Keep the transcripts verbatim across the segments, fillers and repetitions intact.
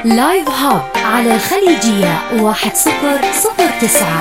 لايف هاب على الخليجية واحد صفر صفر تسعة.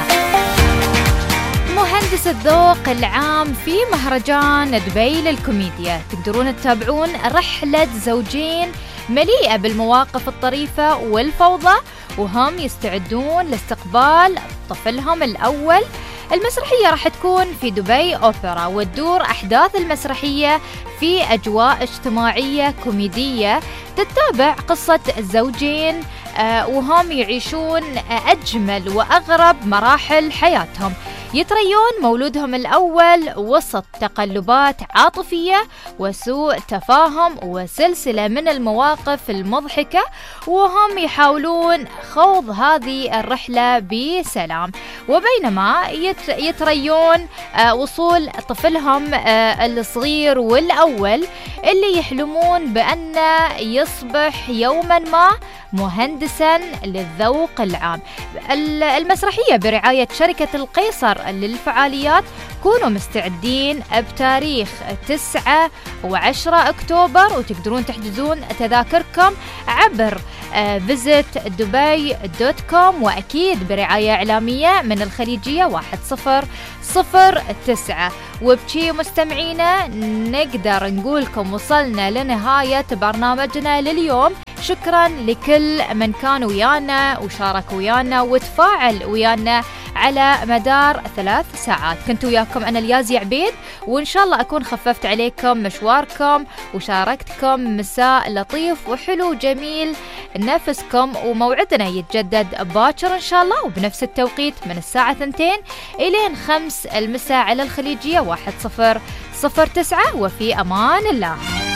مهندس الذوق العام في مهرجان دبي للكوميديا. تقدرون تتابعون رحلة زوجين مليئة بالمواقف الطريفة والفوضى وهم يستعدون لاستقبال طفلهم الأول. المسرحية راح تكون في دبي أوبرا وتدور أحداث المسرحية في أجواء اجتماعية كوميدية تتابع قصة الزوجين وهم يعيشون أجمل وأغرب مراحل حياتهم. يتريون مولودهم الأول وسط تقلبات عاطفية وسوء تفاهم وسلسلة من المواقف المضحكة وهم يحاولون خوض هذه الرحلة بسلام. وبينما يتريون وصول طفلهم الصغير والأول اللي يحلمون بأن يصبح يوما ما مهندسا للذوق العام. المسرحية برعاية شركة القيصر للفعاليات. كونوا مستعدين بتاريخ تسعة وعشرة أكتوبر وتقدرون تحجزون تذاكركم عبر فيزت دبي دوت كوم وأكيد برعاية إعلامية من الخليجية واحد صفر صفر تسعة. وبشي مستمعينا نقدر نقولكم وصلنا لنهاية برنامجنا لليوم. شكرا لكل من كان ويانا وشارك ويانا وتفاعل ويانا على مدار ثلاث ساعات. كنت وياكم أنا اليازي عبيد وإن شاء الله أكون خففت عليكم مشواركم وشاركتكم مساء لطيف وحلو جميل نفسكم. وموعدنا يتجدد باكر إن شاء الله وبنفس التوقيت من الساعة اثنتين إلى خمس المساء على الخليجية واحد صفر صفر تسعة. وفي أمان الله.